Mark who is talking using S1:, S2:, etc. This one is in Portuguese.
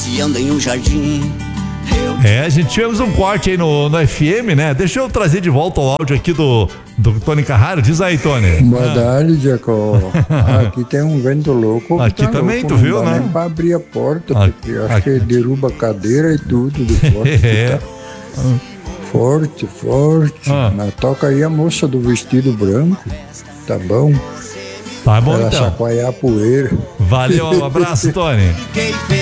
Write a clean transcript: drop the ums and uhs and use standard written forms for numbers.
S1: Se anda em um jardim.
S2: A gente tivemos um corte aí no FM, né? Deixa eu trazer de volta o áudio aqui do Tony Carraro. Diz aí, Tony.
S3: Boa tarde, Jacó. Aqui tem um vento louco.
S2: Aqui
S3: tá
S2: também,
S3: louco,
S2: tu viu,
S3: não dá
S2: né?
S3: nem pra abrir a porta, porque eu acho que derruba a cadeira e tudo de forte.
S2: É.
S3: Tá. Forte. Mas toca aí a moça do vestido branco. Tá bom?
S2: Tá bom,
S3: Ela
S2: então.
S3: chacoalhar a poeira.
S2: Valeu, um abraço, Tony.